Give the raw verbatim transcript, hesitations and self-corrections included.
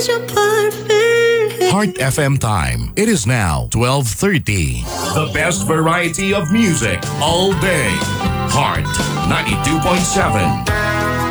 'cause you're perfect. Heart F M time. It is now twelve thirty. The best variety of music all day. Heart ninety-two point seven.